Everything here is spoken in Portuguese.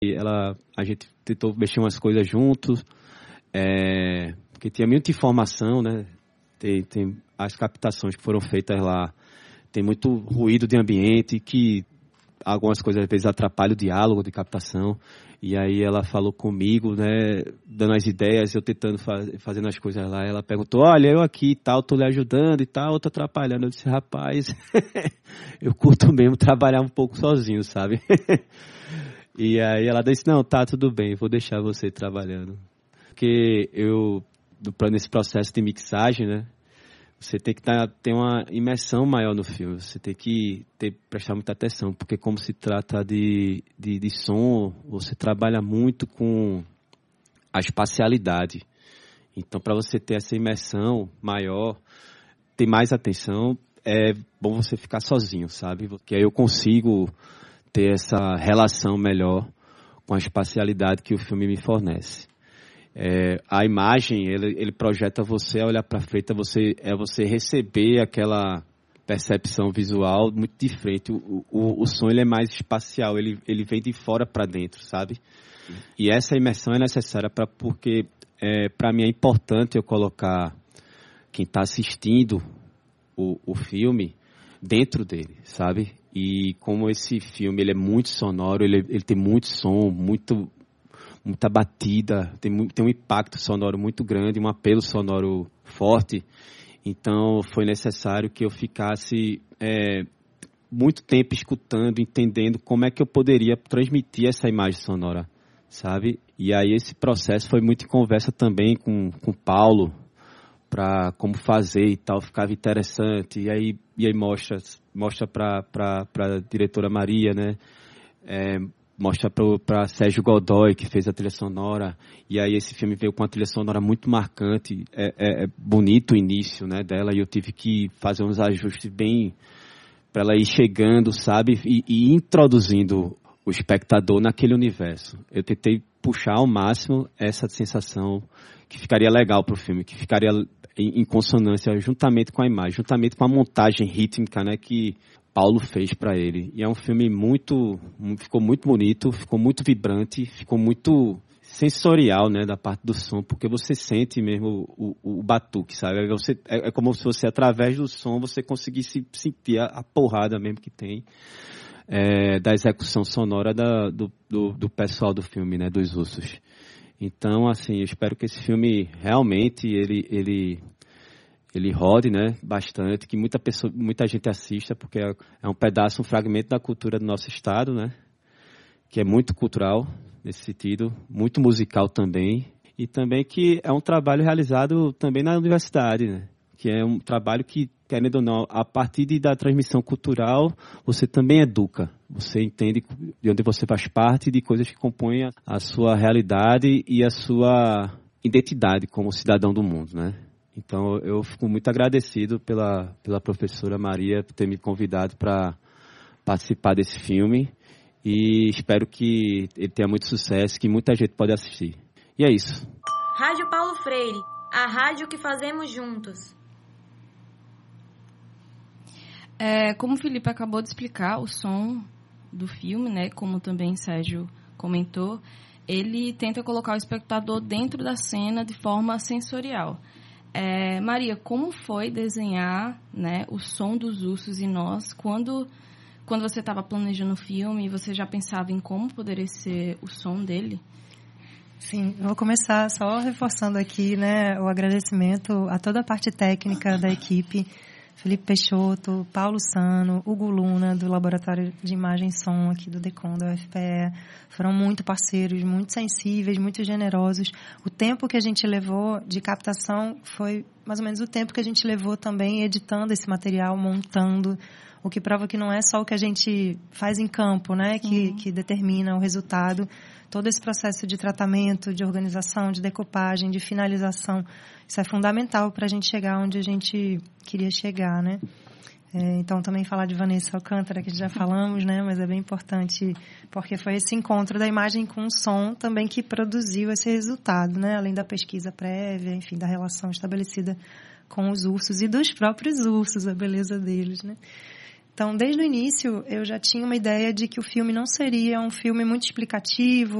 E a gente tentou mexer umas coisas juntos, porque tinha muita informação, né? Tem as captações que foram feitas lá, tem muito ruído de ambiente, que algumas coisas às vezes atrapalham o diálogo de captação. E aí ela falou comigo, né, dando as ideias, eu tentando fazendo as coisas lá. Ela perguntou, olha, eu aqui e tal, tô lhe ajudando e tal, eu tô atrapalhando. Eu disse, rapaz, eu curto mesmo trabalhar um pouco sozinho, sabe? E aí ela disse, não, tá, tudo bem, vou deixar você trabalhando. Porque nesse processo de mixagem, né, você tem que ter uma imersão maior no filme, você tem que prestar muita atenção, porque como se trata de som, você trabalha muito com a espacialidade. Então, para você ter essa imersão maior, ter mais atenção, é bom você ficar sozinho, sabe? Porque aí eu consigo ter essa relação melhor com a espacialidade que o filme me fornece. A imagem, ele projeta você a olhar para frente, você receber aquela percepção visual muito diferente. O som ele é mais espacial, ele vem de fora para dentro, sabe? E essa imersão é necessária porque para mim é importante eu colocar quem está assistindo o filme dentro dele, sabe? E como esse filme ele é muito sonoro, ele tem muito som, muita batida, tem um impacto sonoro muito grande, um apelo sonoro forte. Então, foi necessário que eu ficasse muito tempo escutando, entendendo como é que eu poderia transmitir essa imagem sonora, sabe? E aí, esse processo foi muito em conversa também com o Paulo, para como fazer e tal, ficava interessante. E aí mostra para a diretora Maria, né? Mostra para Sérgio Godoy, que fez a trilha sonora, e aí esse filme veio com uma trilha sonora muito marcante, bonito o início, né, dela, e eu tive que fazer uns ajustes bem para ela ir chegando, sabe, e introduzindo o espectador naquele universo. Eu tentei puxar ao máximo essa sensação que ficaria legal para o filme, que ficaria em consonância juntamente com a imagem, juntamente com a montagem rítmica, né, que Paulo fez para ele. E é um filme ficou muito bonito, ficou muito vibrante, ficou muito sensorial, né, da parte do som, porque você sente mesmo o batuque, sabe? É como se você, através do som, você conseguisse sentir a porrada mesmo que tem da execução sonora do pessoal do filme, né, dos Ursos. Então, assim, eu espero que esse filme realmente ele rode, né, bastante, que muita gente assista, porque é um pedaço, um fragmento da cultura do nosso estado, né, que é muito cultural nesse sentido, muito musical também, e também que é um trabalho realizado também na universidade, né, que é um trabalho que, querendo ou não, a partir da transmissão cultural, você também educa, você entende de onde você faz parte, de coisas que compõem a sua realidade e a sua identidade como cidadão do mundo, né. Então, eu fico muito agradecido pela professora Maria por ter me convidado para participar desse filme e espero que ele tenha muito sucesso, que muita gente pode assistir. E é isso. Rádio Paulo Freire, a rádio que fazemos juntos. Como o Felipe acabou de explicar, o som do filme, né, como também Sérgio comentou, ele tenta colocar o espectador dentro da cena de forma sensorial. Maria, como foi desenhar, né, o som dos ursos e nós quando você estava planejando o filme, você já pensava em como poderia ser o som dele? Sim, eu vou começar só reforçando aqui, né, o agradecimento a toda a parte técnica da equipe, Felipe Peixoto, Paulo Sano, Hugo Luna, do Laboratório de Imagem e Som aqui do DECOM, da UFPE. Foram muito parceiros, muito sensíveis, muito generosos. O tempo que a gente levou de captação foi mais ou menos o tempo que a gente levou também editando esse material, montando, o que prova que não é só o que a gente faz em campo, né, que determina o resultado. Todo esse processo de tratamento, de organização, de decupagem, de finalização, isso é fundamental para a gente chegar onde a gente queria chegar, né? Então, também falar de Vanessa Alcântara, que já falamos, né? Mas é bem importante, porque foi esse encontro da imagem com o som também que produziu esse resultado, né? Além da pesquisa prévia, enfim, da relação estabelecida com os ursos e dos próprios ursos, a beleza deles, né? Então, desde o início, eu já tinha uma ideia de que o filme não seria um filme muito explicativo,